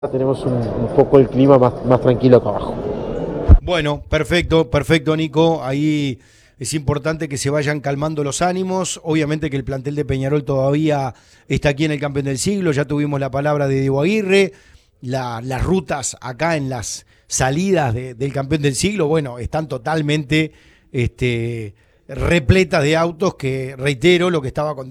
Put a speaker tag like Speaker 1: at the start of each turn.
Speaker 1: tenemos un poco el clima más tranquilo acá abajo.
Speaker 2: Bueno, perfecto, perfecto, Nico. Ahí es importante que se vayan calmando los ánimos. Obviamente que el plantel de Peñarol todavía está aquí en el campeón del siglo. Ya tuvimos la palabra de Diego Aguirre. Las rutas acá en las salidas del campeón del siglo, bueno, están totalmente repletas de autos que, reitero, lo que estaba contando